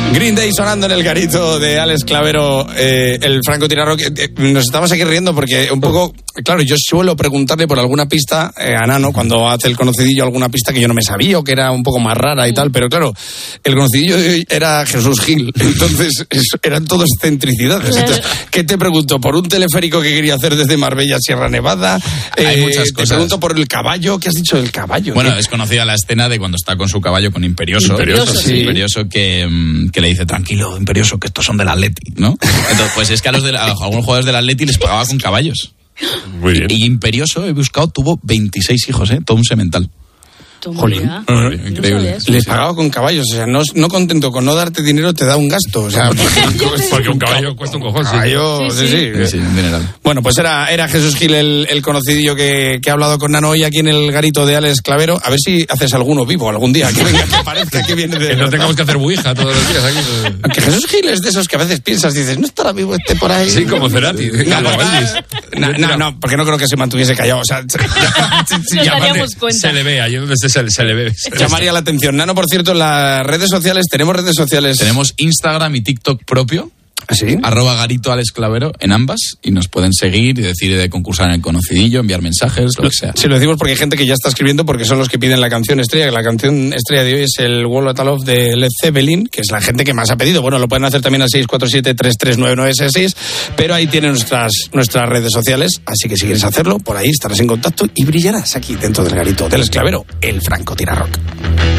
Green Day sonando en el garito de Alex Clavero, el francotirador. Nos estamos aquí riendo porque un poco, claro, yo suelo preguntarle por alguna pista a Nano cuando hace el conocidillo, alguna pista que yo no me sabía o que era un poco más rara y tal, pero claro, el conocidillo de hoy era Jesús Gil, entonces eran todos excentricidades. Entonces, ¿qué te pregunto? ¿Por un teleférico que quería hacer desde Marbella a Sierra Nevada? Hay muchas cosas. Te pregunto por el caballo. ¿Qué has dicho del caballo? Bueno, es conocida la escena de cuando está con su caballo, con Imperioso. Sí. Imperioso que le dice, tranquilo, Imperioso, que estos son del Atleti, ¿no? Entonces, pues es que a algunos jugadores del Atleti les pagaba con caballos. Muy bien. Y Imperioso, he buscado, tuvo 26 hijos, todo un semental. Jolín, increíble. Les pagaba con caballos, o sea, no contento con no darte dinero, te da un gasto, o sea, porque un caballo cuesta un cojón. Caballo, sí, un dineral. Bueno, pues era Jesús Gil el conocidillo que ha hablado con Nano hoy aquí en el garito de Alex Clavero. A ver si haces alguno vivo algún día, que venga, que parezca que viene de... Que no tengamos que hacer buija todos los días aquí. Aunque Jesús Gil es de esos que a veces piensas, dices, ¿no estará vivo este por ahí? Sí, como Cerati. No, porque no creo que se mantuviese callado, o sea... Nos daríamos cuenta. Se le ve, ahí donde se le ve. Llamaría la atención. Nano, por cierto, en las redes sociales, ¿tenemos redes sociales? Tenemos Instagram y TikTok propio. ¿Sí? @garito Alex Clavero en ambas, y nos pueden seguir y decir de concursar en el conocidillo, enviar mensajes, lo que sea. Sí, lo decimos porque hay gente que ya está escribiendo, porque son los que piden la canción estrella, que la canción estrella de hoy es el Wall of Love de Led Zeppelin, que es la gente que más ha pedido. Bueno, lo pueden hacer también al 647-339966, pero ahí tienen nuestras redes sociales, así que si quieres hacerlo, por ahí estarás en contacto y brillarás aquí dentro del garito del Alex Clavero, el francotirador.